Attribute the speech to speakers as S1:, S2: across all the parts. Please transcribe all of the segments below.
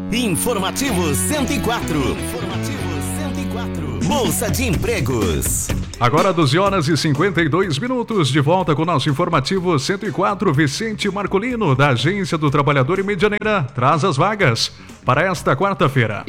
S1: Informativo 104. Bolsa de Empregos.
S2: Agora 12h52, de volta com o nosso Informativo 104. Vicente Marcolino, da Agência do Trabalhador em Medianeira, traz as vagas para esta quarta-feira.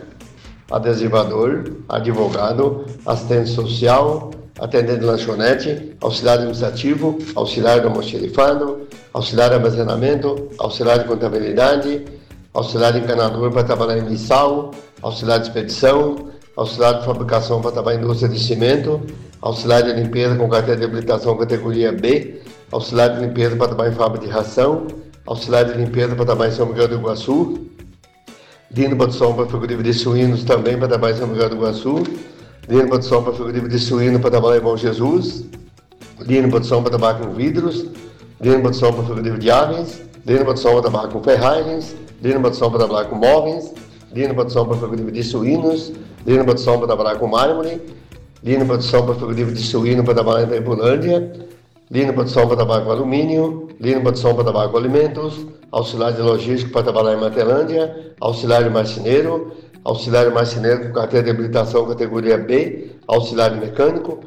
S3: Adesivador, advogado, assistente social, atendente de lanchonete, auxiliar administrativo, auxiliar de almoxarifado, auxiliar de armazenamento, auxiliar de contabilidade, auxiliar de encanador para trabalhar em missal, auxiliar de expedição, auxiliar de fabricação para trabalhar em indústria de cimento, auxiliar de limpeza com carteira de habilitação categoria B, auxiliar de limpeza para trabalhar em fábrica de ração, auxiliar de limpeza para trabalhar em São Miguel do Iguaçu, linha de produção para frigorífico de suínos também para trabalhar em São Miguel do Iguaçu, linha de produção para frigorífico de suíno para trabalhar em Bom Jesus, linha de produção para trabalhar com vidros, linha de produção para frigorífico de aves, linha de produção para trabalhar com ferragens, linha de produção para trabalhar com móveis, linha de produção para frigorífico de suínos, linha de produção para trabalhar com mármore, linha de produção para frigorífico de suíno para trabalhar em Taipulândia, linha de produção para trabalhar com alumínio, linha de produção para trabalhar com alimentos, auxiliar de logística para trabalhar em Matelândia, auxiliar de marceneiro com carteira de habilitação categoria B, auxiliar de mecânico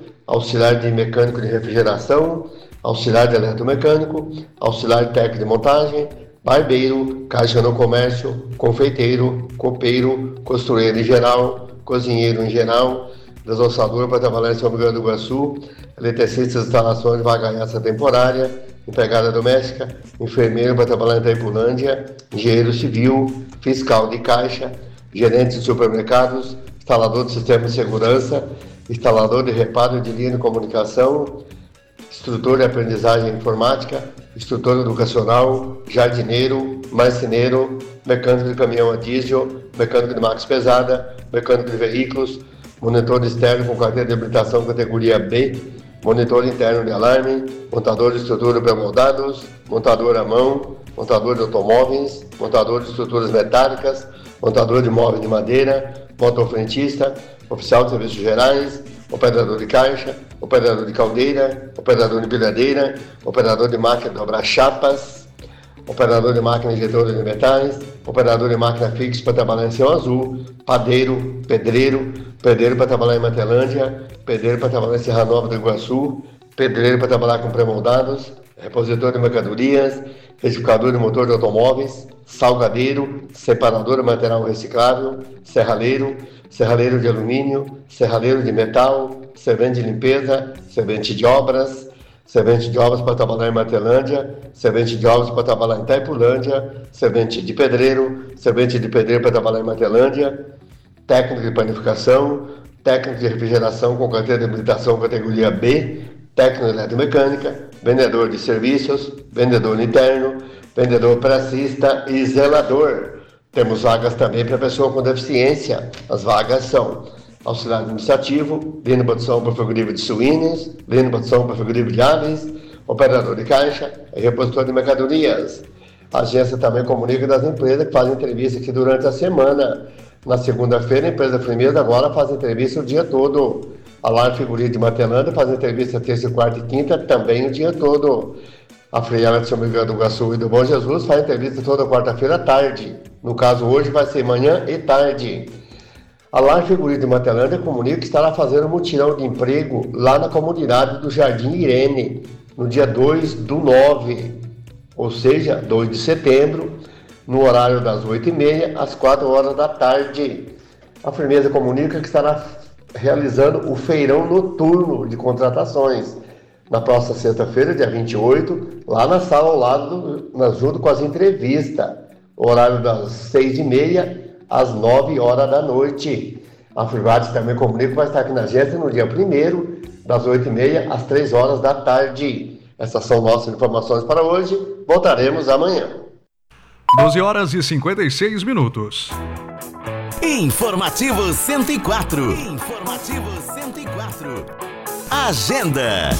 S3: de refrigeração, auxiliar de eletromecânico, auxiliar de técnico de montagem, barbeiro, caixa no comércio, confeiteiro, copeiro, costureiro em geral, cozinheiro em geral, desossador para trabalhar em São Miguel do Iguaçu, eletricista de instalações de vaga temporária, empregada doméstica, enfermeiro para trabalhar em Taipulândia, engenheiro civil, fiscal de caixa, gerente de supermercados, instalador de sistema de segurança, instalador de reparo de linha de comunicação, instrutor de aprendizagem informática, instrutor educacional, jardineiro, marceneiro, mecânico de caminhão a diesel, mecânico de máquina pesada, mecânico de veículos, monitor externo com carteira de habilitação categoria B, monitor interno de alarme, montador de estrutura pré-moldados, montador à mão, montador de automóveis, montador de estruturas metálicas, montador de móveis de madeira, motofrentista, oficial de serviços gerais, operador de caixa, operador de caldeira, operador de pilhadeira, operador de máquina de dobrar chapas, operador de máquina injetora de metais, operador de máquina fixa para trabalhar em Céu Azul, padeiro, pedreiro para trabalhar em Matelândia, pedreiro para trabalhar em Serra Nova do Iguaçu, pedreiro para trabalhar com pré-moldados, repositor de mercadorias, retificador de motor de automóveis, salgadeiro, separador de material reciclável, serralheiro de alumínio, serralheiro de metal, servente de limpeza, servente de obras para trabalhar em Matelândia, servente de obras para trabalhar em Taipulândia, servente de pedreiro para trabalhar em Matelândia, técnico de panificação, técnico de refrigeração com carteira de habilitação categoria B, técnico de eletromecânica, vendedor de serviços, vendedor interno, vendedor pracista e zelador. Temos vagas também para pessoa com deficiência. As vagas são auxiliar administrativo, linha de produção para frigorífico de suínos, linha de produção para frigorífico de aves, operador de caixa e repositor de mercadorias. A agência também comunica das empresas que fazem entrevista aqui durante a semana. Na segunda-feira, a empresa Firmeza agora faz entrevista o dia todo. A Lar Figurino de Matelândia faz entrevista terça, quarta e quinta, também o dia todo. A Friana de São Miguel do Iguaçu e do Bom Jesus faz entrevista toda quarta-feira à tarde. No caso, hoje vai ser manhã e tarde. A Lar Figurino de Matelândia comunica que estará fazendo um mutirão de emprego lá na comunidade do Jardim Irene, no dia 2/9, ou seja, 2 de setembro, no horário das 8h30 às 4h da tarde. A Firmeza comunica que estará realizando o feirão noturno de contratações na próxima sexta-feira, dia 28, lá na sala ao lado, junto com as entrevistas, horário das 6h30 às 9h da noite. A Firmeza também comunica que vai estar aqui na agência no dia 1º, das 8h30 às 3h da tarde. Essas são nossas informações para hoje. Voltaremos amanhã.
S2: 12h56.
S1: Informativo 104. Agenda.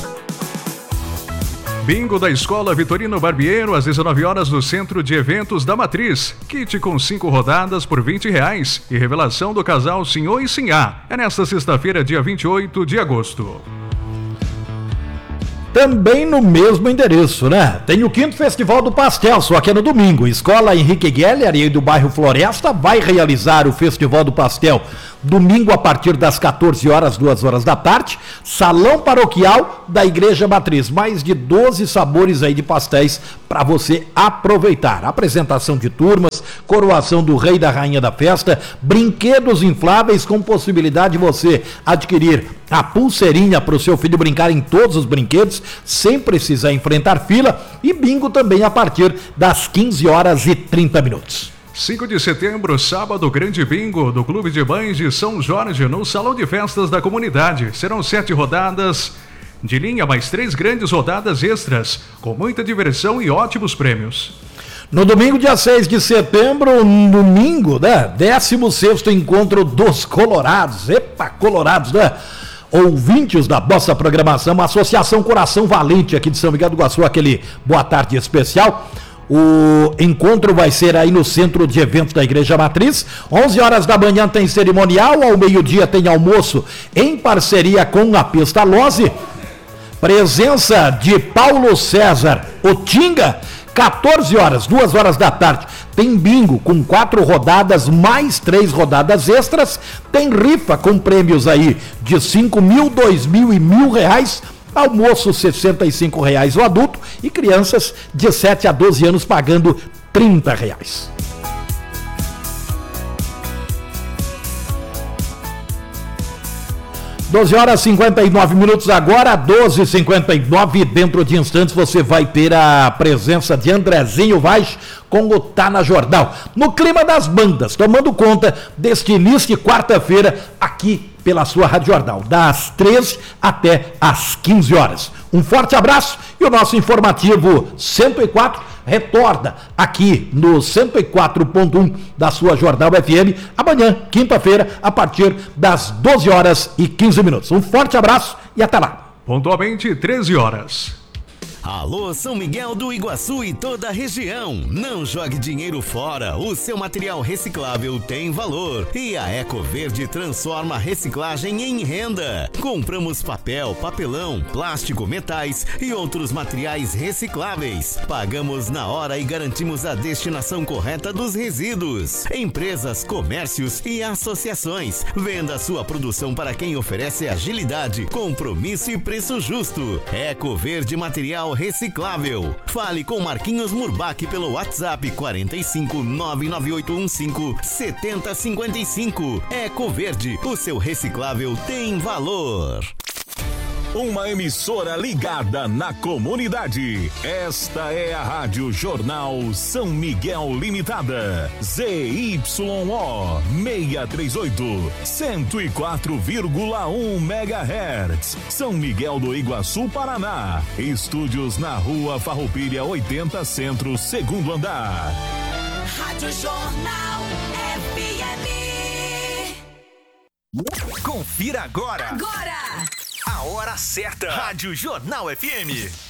S2: Bingo da Escola Vitorino Barbiero, às 19h no Centro de Eventos da Matriz. Kit com 5 rodadas por R$20 e revelação do casal Senhor e Sinhá. É nesta sexta-feira, dia 28 de agosto.
S4: Também no mesmo endereço, né? Tem o 5º Festival do Pastel, só que é no domingo. Escola Henrique Geller, aí do bairro Floresta, vai realizar o Festival do Pastel domingo a partir das 14 horas, 2 horas da tarde. Salão paroquial da Igreja Matriz. Mais de 12 sabores aí de pastéis para você aproveitar. Apresentação de turmas, coroação do rei e da rainha da festa, brinquedos infláveis com possibilidade de você adquirir a pulseirinha para o seu filho brincar em todos os brinquedos, sem precisar enfrentar fila, e bingo também a partir das 15 horas e 30 minutos.
S2: 5 de setembro, sábado, grande bingo do Clube de Mães de São Jorge, no Salão de Festas da Comunidade. Serão 7 rodadas de linha, mais 3 grandes rodadas extras, com muita diversão e ótimos prêmios.
S4: No domingo, dia 6 de setembro, domingo, né? 16º Encontro dos Colorados. Epa, Colorados, né? Ouvintes da nossa programação, Associação Coração Valente aqui de São Miguel do Iguaçu, aquele boa tarde especial. O encontro vai ser aí no Centro de Eventos da Igreja Matriz. 11 horas da manhã tem cerimonial, ao meio-dia tem almoço em parceria com a Pestalozzi. Presença de Paulo César Otinga. 14 horas, 2 horas da tarde, tem bingo com 4 rodadas, mais 3 rodadas extras. Tem rifa com prêmios aí de 5 mil, 2 mil e R$1.000. Almoço R$ 65 o adulto e crianças de 7 a 12 anos pagando R$30. 12 horas e 59 minutos agora, 12h59. Dentro de instantes você vai ter a presença de Andrezinho Vaz com o Tá na Jornal. No clima das bandas, tomando conta deste início de quarta-feira aqui pela sua Rádio Jornal, das 13 até as 15 horas. Um forte abraço e o nosso informativo 104 retorna aqui no 104.1 da sua Jornal FM, amanhã, quinta-feira, a partir das 12 horas e 15 minutos. Um forte abraço e até lá.
S2: Pontualmente, 13 horas.
S1: Alô, São Miguel do Iguaçu e toda a região. Não jogue dinheiro fora. O seu material reciclável tem valor. E a Ecoverde transforma a reciclagem em renda. Compramos papel, papelão, plástico, metais e outros materiais recicláveis. Pagamos na hora e garantimos a destinação correta dos resíduos. Empresas, comércios e associações. Venda sua produção para quem oferece agilidade, compromisso e preço justo. Ecoverde Material Reciclável. Fale com Marquinhos Murbach pelo WhatsApp 45 99815 7055. Ecoverde, o seu reciclável tem valor.
S5: Uma emissora ligada na comunidade. Esta é a Rádio Jornal São Miguel Limitada. ZYO 638, 104,1 MHz. São Miguel do Iguaçu, Paraná. Estúdios na Rua Farroupilha 80 Centro, segundo andar.
S6: Rádio Jornal FM.
S5: Confira agora.
S6: Agora!
S5: A hora certa. Rádio Jornal FM.